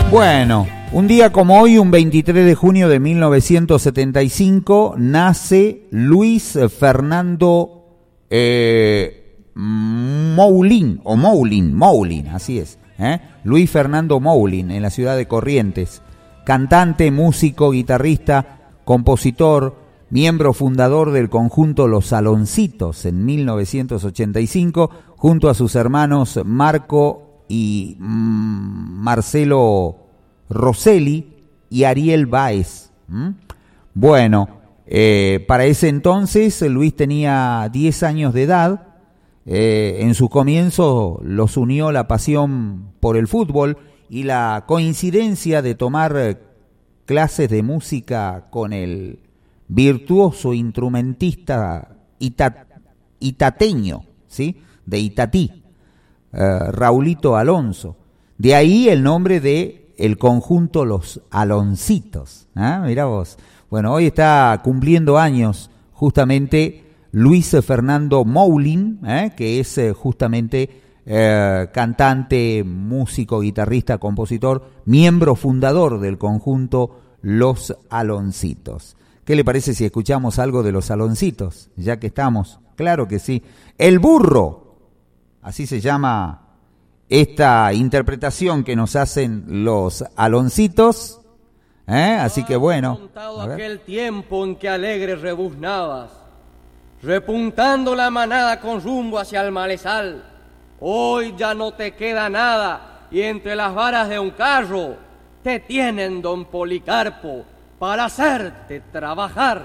Bueno, un día como hoy, un 23 de junio de 1975, nace Luis Fernando Moulin, así es, Luis Fernando Moulin, en la ciudad de Corrientes. Cantante, músico, guitarrista, compositor, miembro fundador del conjunto Los Saloncitos en 1985, junto a sus hermanos Marco y Marcelo Rosselli y Ariel Báez. Bueno, para ese entonces Luis tenía 10 años de edad. En su comienzo los unió la pasión por el fútbol y la coincidencia de tomar clases de música con el virtuoso instrumentista itateño, ¿sí?, de Itatí, Raulito Alonso. De ahí el nombre de el conjunto Los Aloncitos. Mirá vos. Bueno, hoy está cumpliendo años justamente Luis Fernando Moulin, que es justamente cantante, músico, guitarrista, compositor, miembro fundador del conjunto Los Aloncitos. ¿Qué le parece si escuchamos algo de Los Aloncitos? Ya que estamos, claro que sí. El burro. Así se llama esta interpretación que nos hacen Los Aloncitos. Así que bueno. Contado aquel tiempo en que alegre rebuznabas, repuntando la manada con rumbo hacia el malezal. Hoy ya no te queda nada y entre las varas de un carro te tienen, don Policarpo, para hacerte trabajar.